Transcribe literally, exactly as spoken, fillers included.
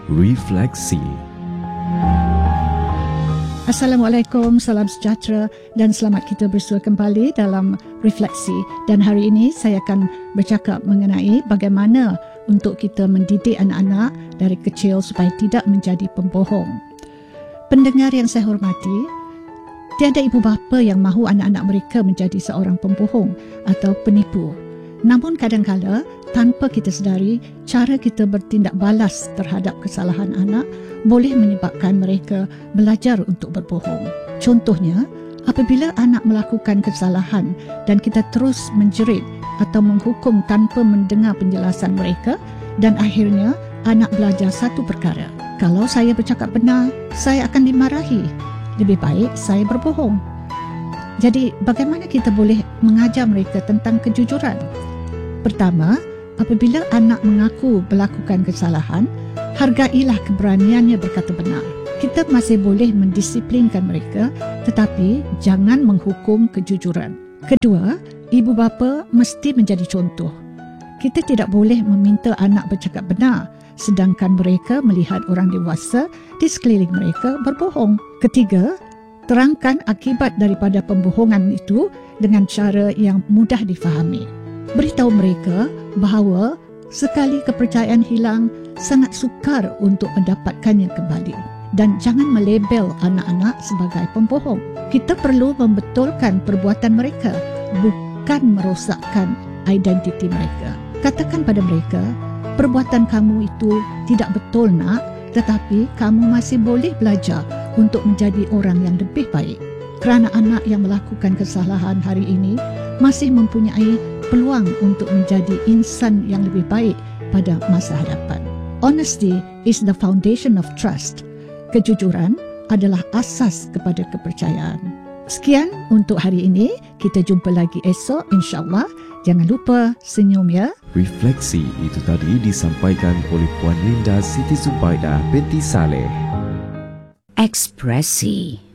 Refleksi. Assalamualaikum, salam sejahtera dan selamat kita bersua kembali dalam Refleksi. Dan hari ini saya akan bercakap mengenai bagaimana untuk kita mendidik anak-anak dari kecil supaya tidak menjadi pembohong. Pendengar yang saya hormati, tiada ibu bapa yang mahu anak-anak mereka menjadi seorang pembohong atau penipu. Namun kadang-kala tanpa kita sedari, cara kita bertindak balas terhadap kesalahan anak boleh menyebabkan mereka belajar untuk berbohong. Contohnya, apabila anak melakukan kesalahan dan kita terus menjerit atau menghukum tanpa mendengar penjelasan mereka, dan akhirnya anak belajar satu perkara. Kalau saya bercakap benar, saya akan dimarahi. Lebih baik saya berbohong. Jadi, bagaimana kita boleh mengajar mereka tentang kejujuran? Pertama, apabila anak mengaku melakukan kesalahan, hargailah keberaniannya berkata benar. Kita masih boleh mendisiplinkan mereka, tetapi jangan menghukum kejujuran. Kedua, ibu bapa mesti menjadi contoh. Kita tidak boleh meminta anak bercakap benar, sedangkan mereka melihat orang dewasa di sekeliling mereka berbohong. Ketiga, terangkan akibat daripada pembohongan itu dengan cara yang mudah difahami. Beritahu mereka bahawa sekali kepercayaan hilang, sangat sukar untuk mendapatkannya kembali. Dan jangan melabel anak-anak sebagai pembohong. Kita perlu membetulkan perbuatan mereka, bukan merosakkan identiti mereka. Katakan pada mereka, perbuatan kamu itu tidak betul nak, tetapi kamu masih boleh belajar untuk menjadi orang yang lebih baik. Kerana anak yang melakukan kesalahan hari ini masih mempunyai peluang untuk menjadi insan yang lebih baik pada masa hadapan. Honesty is the foundation of trust. Kejujuran adalah asas kepada kepercayaan. Sekian untuk hari ini. Kita jumpa lagi esok insya-Allah. Jangan lupa senyum ya. Refleksi itu tadi disampaikan oleh Puan Linda Siti Zubaidah binti Saleh. Ekspresi.